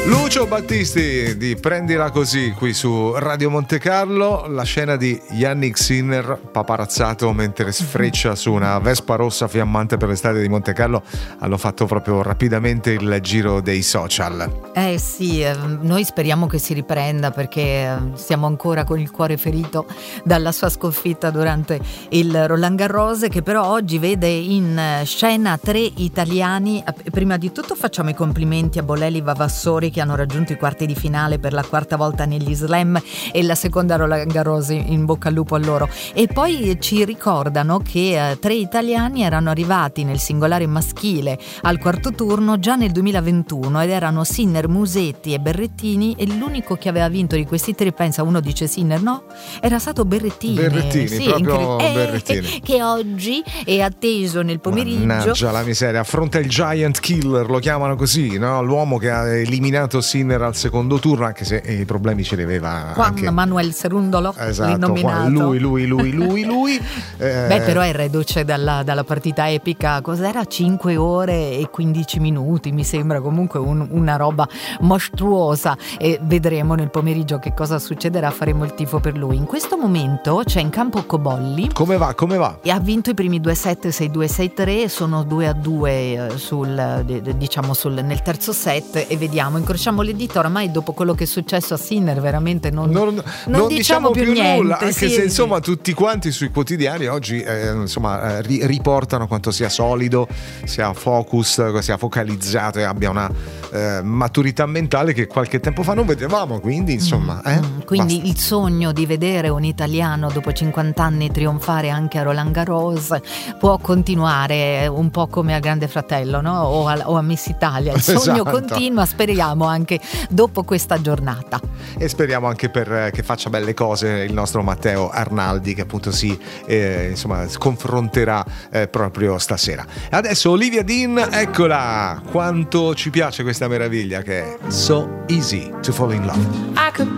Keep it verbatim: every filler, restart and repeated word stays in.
Lucio Battisti di Prendila Così qui su Radio Monte Carlo, la scena di Yannick Sinner paparazzato mentre sfreccia su una Vespa rossa fiammante per le strade di Monte Carlo hanno fatto proprio rapidamente il giro dei social. Eh sì, noi speriamo che si riprenda perché siamo ancora con il cuore ferito dalla sua sconfitta durante il Roland Garros, che però oggi vede in scena tre italiani. Prima di tutto facciamo i complimenti a Bolelli Vavassori che hanno raggiunto i quarti di finale per la quarta volta negli slam e la seconda Roland Garros, in bocca al lupo a loro. E poi ci ricordano che eh, tre italiani erano arrivati nel singolare maschile al quarto turno già nel duemilaventuno ed erano Sinner, Musetti e Berrettini, e l'unico che aveva vinto di questi tre, pensa, uno dice Sinner, no, era stato Berrettini. Berrettini, sì, proprio incre- Berrettini. Eh, che oggi è atteso nel pomeriggio. Mannaggia la miseria, affronta il Giant Killer, lo chiamano così, no? L'uomo che ha eliminato Sinner al secondo turno, anche se i problemi ce li aveva Juan anche Manuel Cerundolo, esatto, l'innominato. lui, lui, lui, lui, lui. eh. Beh, però è reduce dalla, dalla partita epica, cos'era? cinque ore e quindici minuti, mi sembra, comunque un, una roba mostruosa, e vedremo nel pomeriggio che cosa succederà, faremo il tifo per lui. In questo momento c'è in campo Cobolli. Come va? Come va? E ha vinto i primi due set, sei due sei tre, sono due a due sul, diciamo sul, nel terzo set, e vediamo, incrociamo le dita. Oramai dopo quello che è successo a Sinner veramente non, non, non, non diciamo, diciamo più, più niente, nulla, anche sì. se insomma tutti quanti sui quotidiani oggi eh, insomma eh, ri- riportano quanto sia solido, sia focus, sia focalizzato e abbia una eh, maturità mentale che qualche tempo fa non vedevamo, quindi insomma eh, mm, quindi basta. Il sogno di vedere un italiano dopo cinquanta anni trionfare anche a Roland Garros può continuare un po' come a Grande Fratello, no? o, a, o a Miss Italia, il sogno Esatto. continua, speriamo anche dopo questa giornata. E speriamo anche per che faccia belle cose il nostro Matteo Arnaldi, che appunto si eh, insomma confronterà eh, proprio stasera. Adesso Olivia Dean, eccola, quanto ci piace questa meraviglia che è So Easy to Fall in Love. I could